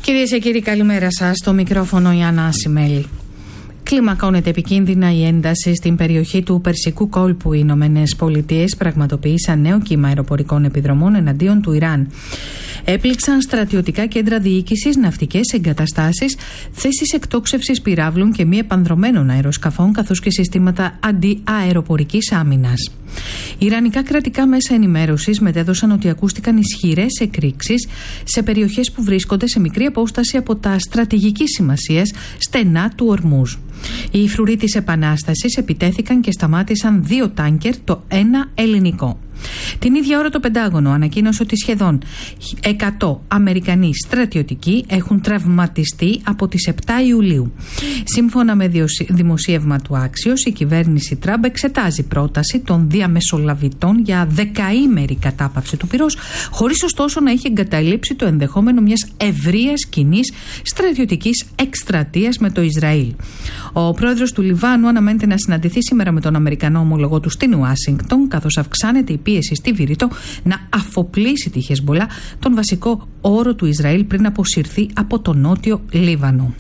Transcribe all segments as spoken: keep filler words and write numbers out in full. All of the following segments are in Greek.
Κυρίες και κύριοι, καλημέρα σας. Στο μικρόφωνο η Άννα Ασημέλη. Κλιμακώνεται επικίνδυνα η ένταση στην περιοχή του Περσικού κόλπου. Οι Ηνωμένες Πολιτείες πραγματοποίησαν νέο κύμα αεροπορικών επιδρομών εναντίον του Ιράν. Έπληξαν στρατιωτικά κέντρα διοίκησης, ναυτικές εγκαταστάσεις, θέσεις εκτόξευσης πυράβλων και μη επανδρωμένων αεροσκαφών, καθώς και συστήματα αντιαεροπορικής άμυνας. Ιρανικά κρατικά μέσα ενημέρωσης μετέδωσαν ότι ακούστηκαν ισχυρές εκρήξεις σε περιοχές που βρίσκονται σε μικρή απόσταση από τα στρατηγικής σημασίας στενά του Ορμούζ. Οι φρουροί της Επανάστασης επιτέθηκαν και σταμάτησαν δύο τάνκερ, το ένα ελληνικό. Την ίδια ώρα το Πεντάγωνο ανακοίνωσε ότι σχεδόν εκατό Αμερικανοί στρατιωτικοί έχουν τραυματιστεί από τις επτά Ιουλίου. Σύμφωνα με δημοσίευμα του Άξιος, η κυβέρνηση Τραμπ εξετάζει πρόταση των διαμεσολαβητών για δεκαήμερη κατάπαυση του πυρός, χωρίς ωστόσο να έχει εγκαταλείψει το ενδεχόμενο μιας ευρείας κοινής στρατιωτικής εκστρατείας με το Ισραήλ. Ο πρόεδρος του Λιβάνου αναμένεται να συναντηθεί σήμερα με τον Αμερικανό ομολογό του στην Ουάσιγκτον, καθώς αυξάνεται η πίεση στη Βηρητό να αφοπλίσει τη Χεσμπολά, τον βασικό όρο του Ισραήλ, πριν αποσυρθεί από το νότιο Λίβανο.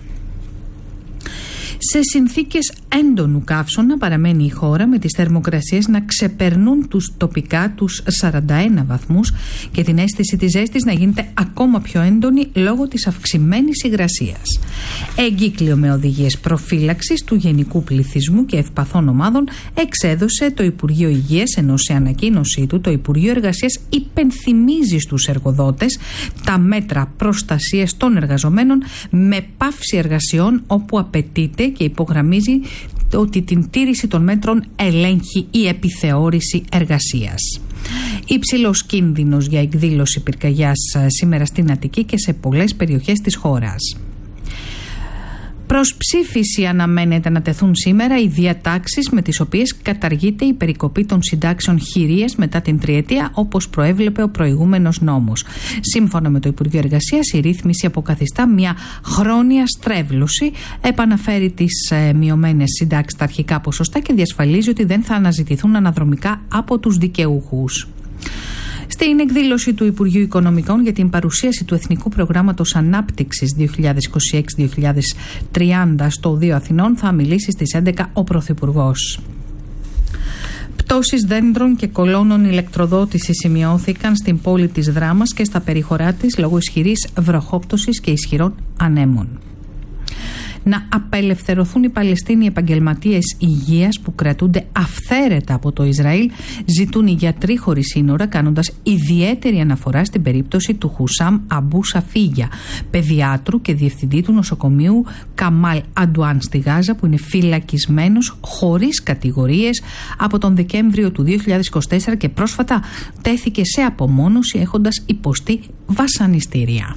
Σε συνθήκες έντονου καύσωνα παραμένει η χώρα, με τις θερμοκρασίες να ξεπερνούν τους τοπικά τους σαράντα ένα βαθμούς και την αίσθηση της ζέστης να γίνεται ακόμα πιο έντονη λόγω της αυξημένης υγρασίας. Εγκύκλιο με οδηγίες προφύλαξης του γενικού πληθυσμού και ευπαθών ομάδων εξέδωσε το Υπουργείο Υγείας, ενώ σε ανακοίνωσή του το Υπουργείο Εργασίας υπενθυμίζει στους εργοδότες τα μέτρα προστασίας των εργαζομένων με πάυση εργασιών όπου απαιτείται, και υπογραμμίζει ότι την τήρηση των μέτρων ελέγχει η επιθεώρηση εργασίας. Υψηλός κίνδυνος για εκδήλωση πυρκαγιάς σήμερα στην Αττική και σε πολλές περιοχές της χώρας. Προς ψήφιση αναμένεται να τεθούν σήμερα οι διατάξεις με τις οποίες καταργείται η περικοπή των συντάξεων χειρίας μετά την τριετία, όπως προέβλεπε ο προηγούμενος νόμος. Σύμφωνα με το Υπουργείο Εργασίας, η ρύθμιση αποκαθιστά μια χρόνια στρέβλωση, επαναφέρει τις ε, μειωμένες συντάξεις στα αρχικά ποσοστά και διασφαλίζει ότι δεν θα αναζητηθούν αναδρομικά από τους δικαιούχους. Στην εκδήλωση του Υπουργείου Οικονομικών για την παρουσίαση του Εθνικού Προγράμματος Ανάπτυξης δύο χιλιάδες είκοσι έξι με δύο χιλιάδες τριάντα στο Οδείο Αθηνών θα μιλήσει στις έντεκα ο Πρωθυπουργός. Πτώσεις δέντρων και κολόνων ηλεκτροδότησης σημειώθηκαν στην πόλη της Δράμας και στα περιχωρά της λόγω ισχυρής βροχόπτωσης και ισχυρών ανέμων. Να απελευθερωθούν οι Παλαιστίνοι επαγγελματίες υγείας που κρατούνται αυθαίρετα από το Ισραήλ, ζητούν οι γιατροί χωρίς σύνορα, κάνοντας ιδιαίτερη αναφορά στην περίπτωση του Χουσάμ Αμπού Σαφίγια, παιδιάτρου και διευθυντή του νοσοκομείου Καμάλ Αντουάν στη Γάζα, που είναι φυλακισμένος χωρίς κατηγορίες από τον Δεκέμβριο του δύο χιλιάδες είκοσι τέσσερα και πρόσφατα τέθηκε σε απομόνωση έχοντας υποστεί βασανιστήρια.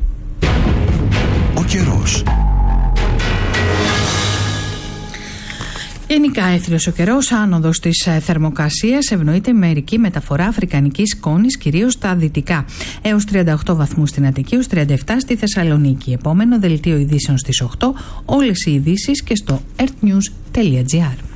Ο καιρός. Γενικά έθριος ο καιρός, άνοδος της θερμοκρασίας, ευνοείται μερική μεταφορά αφρικανικής σκόνης, κυρίως στα δυτικά. Έως τριάντα οκτώ βαθμούς στην Αττική, έως τριάντα επτά στη Θεσσαλονίκη. Επόμενο δελτίο ειδήσεων στις οκτώ, όλες οι ειδήσεις και στο earthnews τελεία gr.